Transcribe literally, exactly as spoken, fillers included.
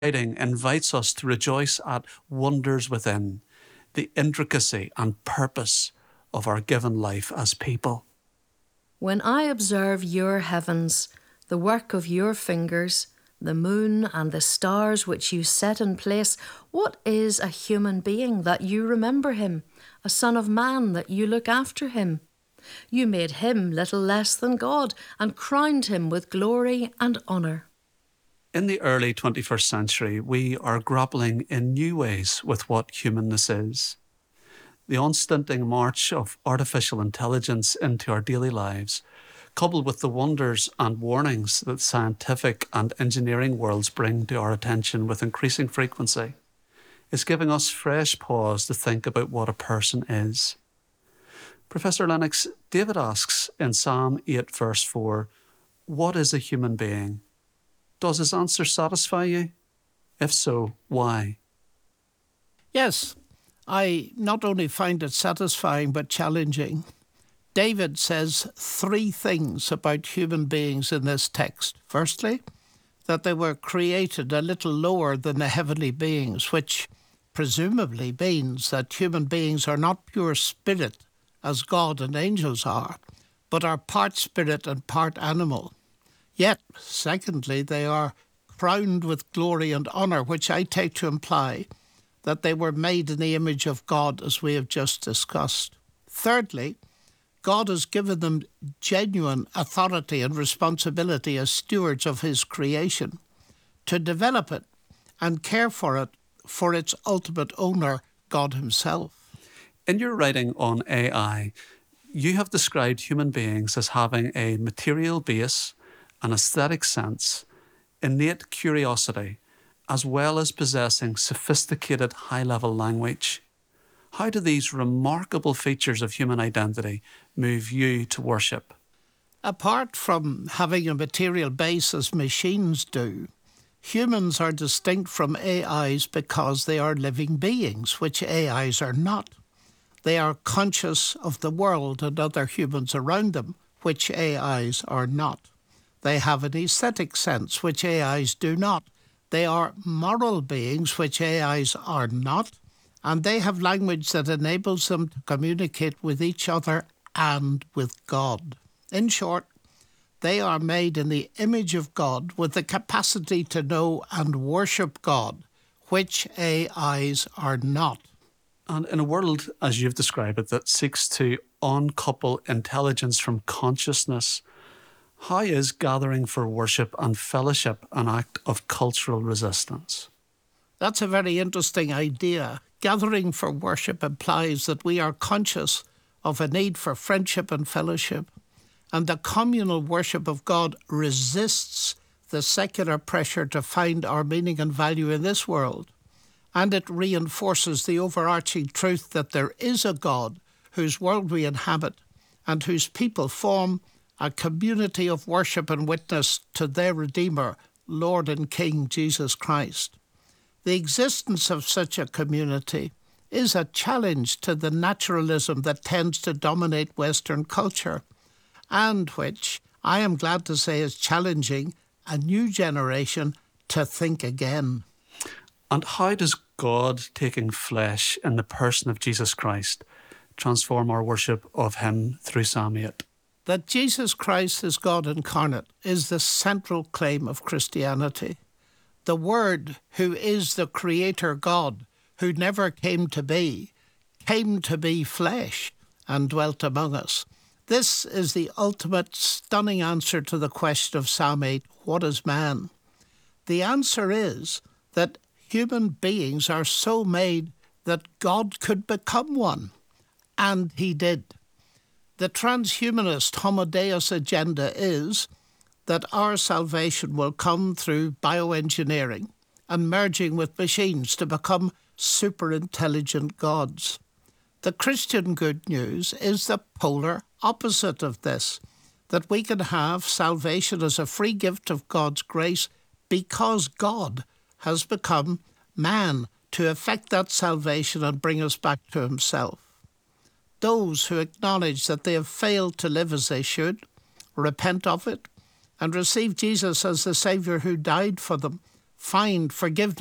writing invites us to rejoice at wonders within, the intricacy and purpose of our given life as people. When I observe your heavens, the work of your fingers, the moon and the stars which you set in place, what is a human being that you remember him, a son of man that you look after him? You made him little less than God and crowned him with glory and honour. In the early twenty-first century, we are grappling in new ways with what humanness is. The unstinting march of artificial intelligence into our daily lives, coupled with the wonders and warnings that scientific and engineering worlds bring to our attention with increasing frequency, is giving us fresh pause to think about what a person is. Professor Lennox, David asks in Psalm eight verse four, what is a human being? Does his answer satisfy you? If so, why? Yes, I not only find it satisfying but challenging. David says three things about human beings in this text. Firstly, that they were created a little lower than the heavenly beings, which presumably means that human beings are not pure spirit as God and angels are, but are part spirit and part animal. Yet, secondly, they are crowned with glory and honour, which I take to imply that they were made in the image of God, as we have just discussed. Thirdly, God has given them genuine authority and responsibility as stewards of his creation to develop it and care for it for its ultimate owner, God himself. In your writing on A I, you have described human beings as having a material base, an aesthetic sense, innate curiosity, as well as possessing sophisticated high-level language. How do these remarkable features of human identity move you to worship? Apart from having a material base as machines do, humans are distinct from A Is because they are living beings, which A Is are not. They are conscious of the world and other humans around them, which A Is are not. They have an aesthetic sense, which A Is do not. They are moral beings, which A Is are not. And they have language that enables them to communicate with each other and with God. In short, they are made in the image of God with the capacity to know and worship God, which A Is are not. And in a world, as you've described it, that seeks to uncouple intelligence from consciousness, how is gathering for worship and fellowship an act of cultural resistance? That's a very interesting idea. Gathering for worship implies that we are conscious of a need for friendship and fellowship, and the communal worship of God resists the secular pressure to find our meaning and value in this world, and it reinforces the overarching truth that there is a God whose world we inhabit and whose people form a community of worship and witness to their Redeemer, Lord and King Jesus Christ. The existence of such a community is a challenge to the naturalism that tends to dominate Western culture, and which, I am glad to say, is challenging a new generation to think again. And how does God taking flesh in the person of Jesus Christ transform our worship of him through Psalm eight? That Jesus Christ is God incarnate is the central claim of Christianity. The Word, who is the Creator God, who never came to be, came to be flesh and dwelt among us. This is the ultimate stunning answer to the question of Psalm eight, what is man? The answer is that human beings are so made that God could become one, and he did. The transhumanist Homo Deus agenda is that our salvation will come through bioengineering and merging with machines to become super-intelligent gods. The Christian good news is the polar opposite of this, that we can have salvation as a free gift of God's grace because God has become man to effect that salvation and bring us back to himself. Those who acknowledge that they have failed to live as they should, repent of it, and receive Jesus as the Saviour who died for them, find forgiveness